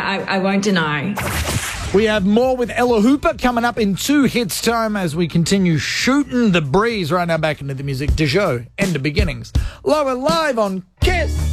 I won't deny. We have more with Ella Hooper coming up in 2 hits time as we continue shooting the breeze right now back into the music. Dejo, End of Beginnings. Lower live on KISS.